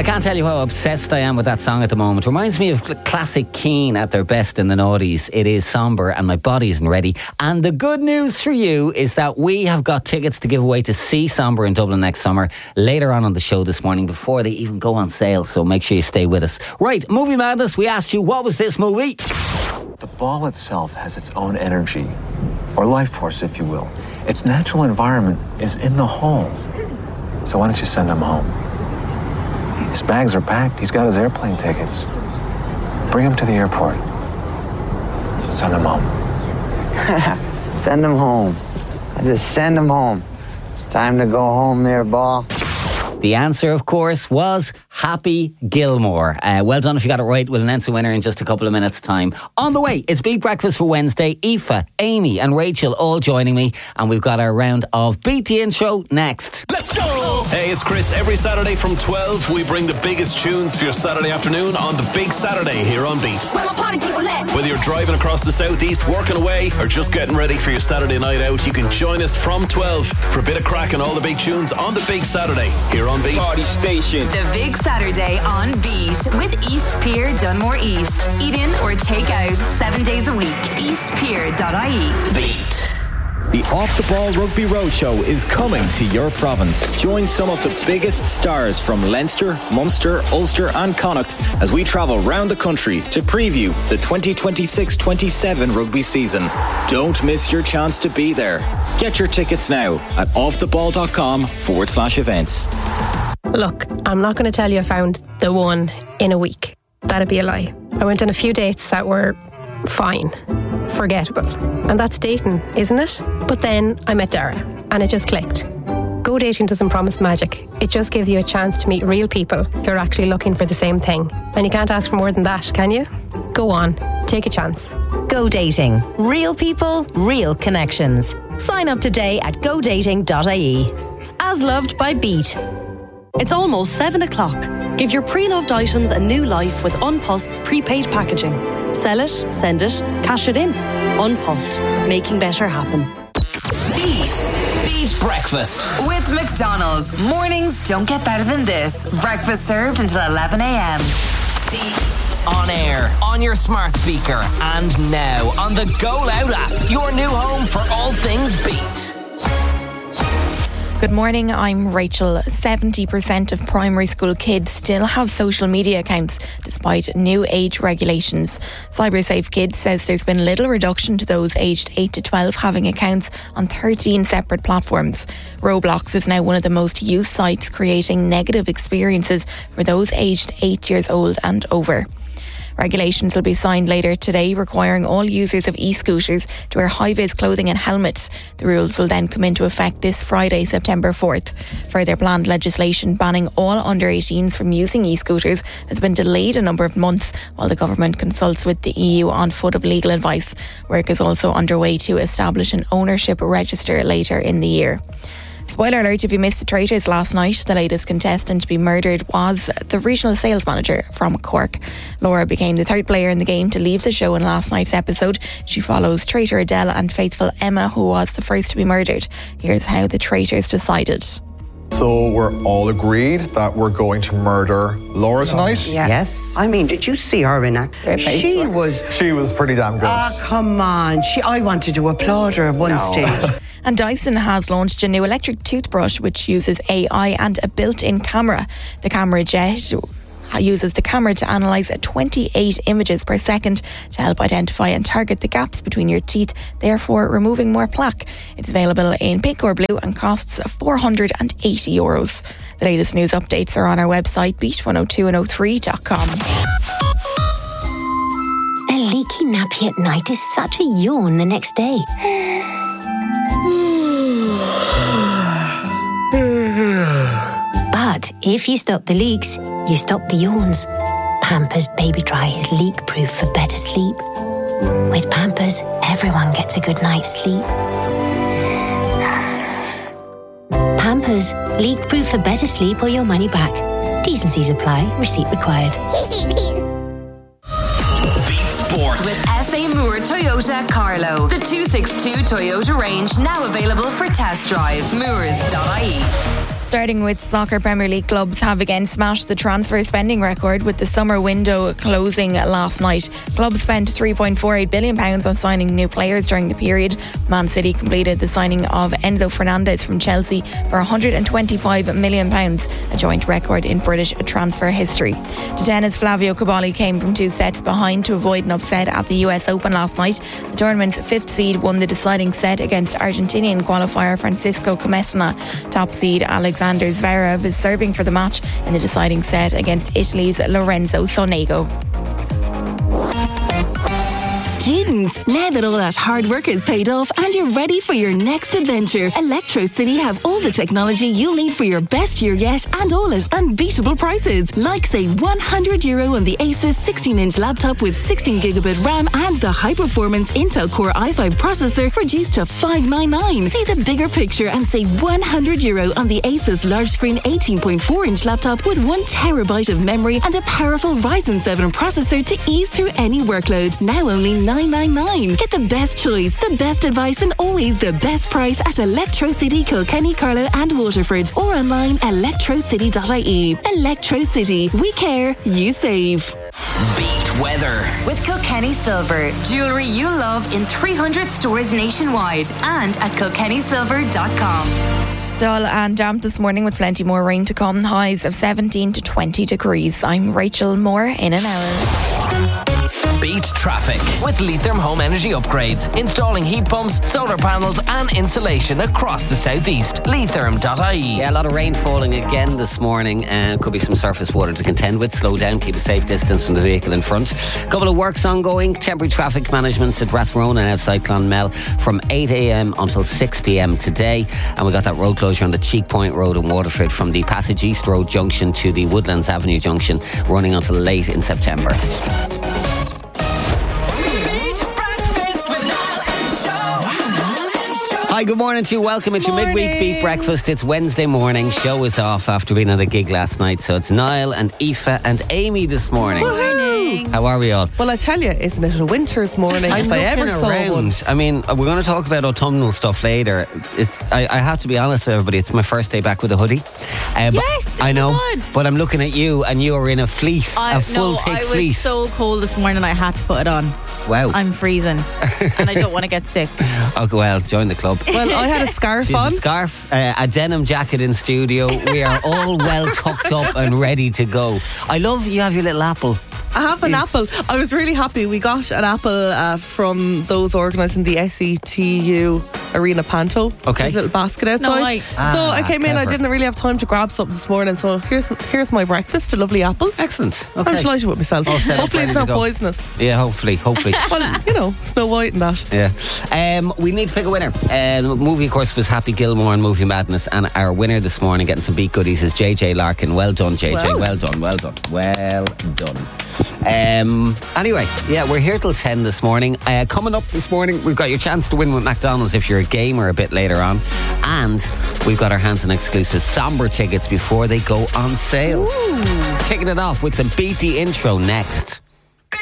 I can't tell you how obsessed I am with that song at the moment. Reminds me of classic Keane at their best in the noughties. It is sombre and my body isn't ready. And the good news for you is that we have got tickets to give away to see Sombre in Dublin next summer later on the show this morning before they even go on sale. So make sure you stay with us. Right, Movie Madness, we asked you, what was this movie? The ball itself has its own energy, or life force, if you will. Its natural environment is in the home. So why don't you send him home? His bags are packed. He's got his airplane tickets. Bring him to the airport. Send him home. Send him home. I just send him home. It's time to go home there, ball. The answer, of course, was Happy Gilmore. Well done if you got it right. We'll announce the winner in just a couple of minutes' time. On the way, it's Beat Breakfast for Wednesday. Aoife, Amy and Rachel all joining me. And we've got our round of Beat the Intro next. Let's go! Hey, it's Chris. Every Saturday from 12, we bring the biggest tunes for your Saturday afternoon on the Big Saturday here on Beat. Where my party people at? Whether you're driving across the southeast, working away, or just getting ready for your Saturday night out, you can join us from 12 for a bit of crack and all the big tunes on the Big Saturday here on Beat. Party station. The Big Saturday on Beat with East Pier Dunmore East. Eat in or take out 7 days a week. eastpier.ie. Beat. The Off the Ball Rugby Roadshow is coming to your province. Join some of the biggest stars from Leinster, Munster, Ulster and Connacht as we travel round the country to preview the 2026-27 rugby season. Don't miss your chance to be there. Get your tickets now at offtheball.com/events. Look, I'm not going to tell you I found the one in a week. That'd be a lie. I went on a few dates that were fine, forgettable. And that's dating, isn't it? But then I met Dara and it just clicked. Go dating doesn't promise magic. It just gives you a chance to meet real people who are actually looking for the same thing. And you can't ask for more than that, can you? Go on, take a chance. Go dating. Real people, real connections. Sign up today at godating.ie. As loved by Beat. It's almost 7 o'clock. Give your pre-loved items a new life with Unpost's prepaid packaging. Sell it, send it, cash it in. Unpost, making better happen. Beat Breakfast with McDonald's. Mornings don't get better than this. Breakfast served until 11 a.m. Beat. On air, on your smart speaker, and now on the Go Loud app. Your new home for all things Beat. Good morning, I'm Rachel. 70% of primary school kids still have social media accounts despite new age regulations. CyberSafe Kids says there's been little reduction to those aged 8 to 12 having accounts on 13 separate platforms. Roblox is now one of the most used sites, creating negative experiences for those aged 8 years old and over. Regulations will be signed later today, requiring all users of e-scooters to wear high-vis clothing and helmets. The rules will then come into effect this Friday, September 4th. Further planned legislation banning all under-18s from using e-scooters has been delayed a number of months while the government consults with the EU on foot of legal advice. Work is also underway to establish an ownership register later in the year. Spoiler alert, if you missed the Traitors last night, the latest contestant to be murdered was the regional sales manager from Cork. Laura became the third player in the game to leave the show in last night's episode. She follows traitor Adele and faithful Emma, who was the first to be murdered. Here's how the Traitors decided. So we're all agreed that we're going to murder Laura tonight? Yeah. Yes. I mean, did you see her in act? She was pretty damn good. Ah, come on. I wanted to applaud her at one stage. And Dyson has launched a new electric toothbrush which uses AI and a built-in camera. The Camera Jet uses the camera to analyse 28 images per second to help identify and target the gaps between your teeth, therefore removing more plaque. It's available in pink or blue and costs €480. The latest news updates are on our website, beat102and03.com. A leaky nappy at night is such a yawn the next day. But if you stop the leaks, you stop the yawns. Pampers Baby Dry is leak-proof for better sleep. With Pampers, everyone gets a good night's sleep. Pampers, leak-proof for better sleep or your money back. T's and C's apply. Receipt required. With SA Moore Toyota Carlo. The 262 Toyota range now available for test drive. Moores.ie. Starting with soccer, Premier League clubs have again smashed the transfer spending record with the summer window closing last night. Clubs spent £3.48 billion on signing new players during the period. Man City completed the signing of Enzo Fernandez from Chelsea for £125 million, a joint record in British transfer history. To tennis, Flavio Cavalli came from 2 sets behind to avoid an upset at the US Open last night. The tournament's 5th seed won the deciding set against Argentinian qualifier Francisco Comesana. Top seed Alexander Zverev is serving for the match in the deciding set against Italy's Lorenzo Sonego. Students, now that all that hard work is paid off and you're ready for your next adventure, Electro City have all the technology you'll need for your best year yet, and all at unbeatable prices. Like save €100 on the Asus 16-inch laptop with 16GB RAM and the high-performance Intel Core i5 processor reduced to $599. See the bigger picture and save €100 on the Asus large-screen 18.4-inch laptop with 1TB of memory and a powerful Ryzen 7 processor to ease through any workload. Now only $999. Get the best choice, the best advice, and always the best price at Electro City, Kilkenny, Carlow and Waterford, or online electrocity.ie. Electro City. We care, you save. Beat weather with Kilkenny Silver. Jewellery you love in 300 stores nationwide and at kilkennysilver.com. Dull and damp this morning with plenty more rain to come. Highs of 17 to 20 degrees. I'm Rachel. More in an hour. Beat traffic with Leitrim Home Energy Upgrades. Installing heat pumps, solar panels and insulation across the southeast. Leitrim.ie. Yeah, a lot of rain falling again this morning. Could be some surface water to contend with. Slow down, keep a safe distance from the vehicle in front. Couple of works ongoing. Temporary traffic management at Rathronan and outside Clonmel from 8 a.m. until 6 p.m. today. And we got that road closure on the Cheek Point Road in Waterford from the Passage East Road junction to the Woodlands Avenue junction, running until late in September. Hi, good morning to you. Welcome. It's your midweek Beat Breakfast. It's Wednesday morning. Show is off after being at a gig last night. So it's Niall and Aoife and Amy this morning. Morning. How are we all? Well, I tell you, isn't it a winter's morning if I ever saw one? I mean, we're going to talk about autumnal stuff later. I have to be honest with everybody, it's my first day back with a hoodie. Yes, I know, good. But I'm looking at you and you are in a fleece, a full thick fleece. I was so cold this morning I had to put it on. Wow. I'm freezing and I don't want to get sick. Okay, well, join the club. Well, I had a scarf on. A scarf, a denim jacket in studio. We are all well tucked up and ready to go. I love you have your little apple. I have an apple. I was really happy. We got an apple from those organising the SETU Arena Panto. Okay. There's a little basket outside. So I came in, I didn't really have time to grab something this morning. So here's my breakfast, a lovely apple. Excellent. Okay. I'm delighted with myself. Hopefully it's not poisonous. Yeah, hopefully. Well, you know, Snow White and that. Yeah. We need to pick a winner. The movie, of course, was Happy Gilmore and Movie Madness. And our winner this morning, getting some beat goodies, is JJ Larkin. Well done, JJ. Well done. Anyway, yeah, we're here till 10 this morning. Coming up this morning, we've got your chance to win with McDonald's if you're a gamer a bit later on. And we've got our hands on exclusive Somber tickets before they go on sale. Kicking it off with some Beat the Intro next.